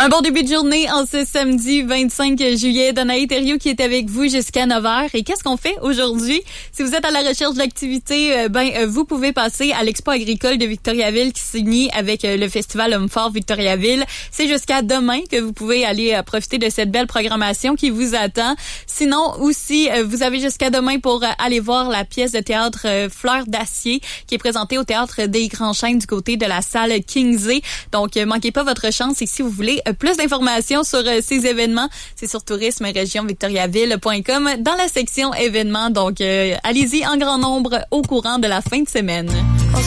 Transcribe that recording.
Un bon début de journée en ce samedi 25 juillet. Danaï Thériault qui est avec vous jusqu'à 9h. Et qu'est-ce qu'on fait aujourd'hui? Si vous êtes à la recherche d'activités, vous pouvez passer à l'Expo agricole de Victoriaville qui s'unit avec le Festival Homme Fort Victoriaville. C'est jusqu'à demain que vous pouvez aller profiter de cette belle programmation qui vous attend. Sinon aussi, vous avez jusqu'à demain pour aller voir la pièce de théâtre Fleur d'acier qui est présentée au Théâtre des Grands Chênes du côté de la salle Kingsley. Donc, manquez pas votre chance et si vous voulez plus d'informations sur ces événements, c'est sur tourisme-région-victoriaville.com dans la section événements. Donc, allez-y en grand nombre au courant de la fin de semaine.